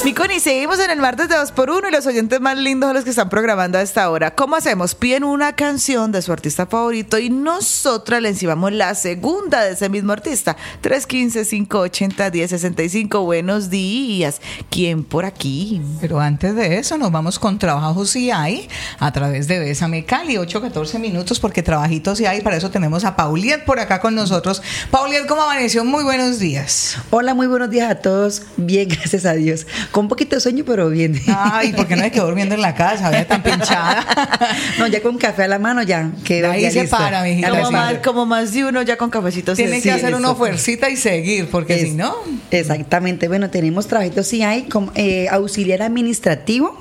Mi Connie, seguimos en el martes de 2x1 y los oyentes más lindos son los que están programando a esta hora. ¿Cómo hacemos? Piden una canción de su artista favorito y nosotras le encimamos la segunda de ese mismo artista. 315-580-1065. Buenos días. ¿Quién por aquí? Pero antes de eso nos vamos con Trabajos Si Hay a través de Bésame Cali, 8-14 minutos porque trabajitos si hay. Para eso tenemos a Pauliet por acá con nosotros. Pauliet, ¿cómo amaneció? Muy buenos días. Hola, muy buenos días a todos. Bien, gracias a Dios. Con un poquito de sueño, pero bien. Ay, ¿por qué no se quedó durmiendo en la casa? Había tan pinchada. No, ya con café a la mano ya quedó. Ahí se lista. para, mijita. Como más de uno ya con cafecitos. Tiene que hacer una fuercita y seguir, porque si no... Exactamente. Bueno, tenemos trabajitos si hay como auxiliar administrativo.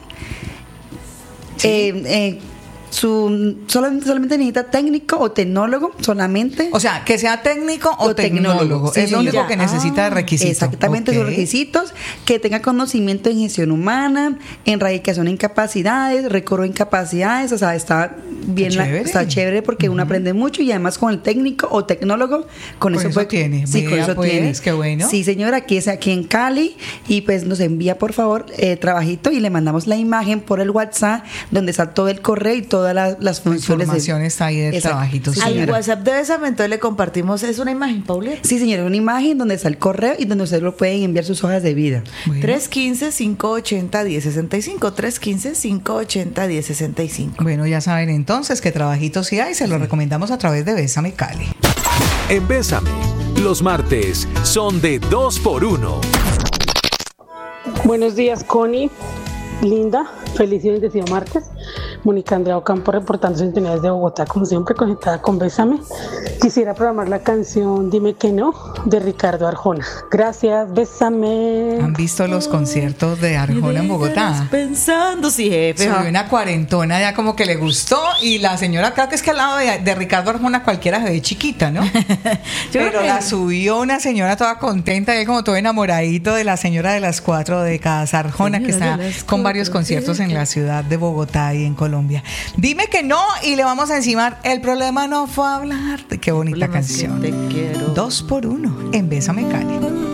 Sí. Solamente necesita técnico o tecnólogo, solamente. O sea, que sea técnico o tecnólogo. Sí, es lo único que necesita de requisitos. Exactamente, sus requisitos. Que tenga conocimiento en gestión humana, en erradicación de incapacidades, recobro de incapacidades. O sea, está bien, está chévere porque uno aprende mucho y además con el técnico o tecnólogo, con eso tiene. Sí, con eso tiene. Qué bueno. Sí, señora, aquí es aquí en Cali y pues nos envía por favor trabajito y le mandamos la imagen por el WhatsApp donde está todo el correo y todas las funciones. La información está ahí de trabajitos. Sí, al WhatsApp de Bésame, entonces le compartimos, es una imagen, Paulette. Sí, señora, una imagen donde está el correo y donde ustedes lo pueden enviar sus hojas de vida. Bueno. 315-580-1065, 315-580-1065. Bueno, ya saben entonces que trabajitos sí hay, se los recomendamos a través de Bésame Cali. En Bésame, los martes son de 2x1. Buenos días, Connie, Linda, feliz y bendecido martes. Mónica Andrea Ocampo reportando sintonía desde Bogotá, como siempre conectada con Bésame. Quisiera programar la canción Dime que no, de Ricardo Arjona. Gracias, Bésame. ¿Han visto los conciertos de Arjona en Bogotá? Pensando, sí, jefe. Soy una cuarentona ya como que le gustó y la señora, creo que es que al lado de Ricardo Arjona cualquiera se ve chiquita, ¿no? Pero la subió una señora toda contenta y como todo enamoradito de la señora de las 4 décadas, Arjona, que está con varios conciertos en la ciudad de Bogotá y en Colombia. Dime que no y le vamos a encimar. El problema no fue hablar. Qué bonita canción. 2x1 en Bésame Cali.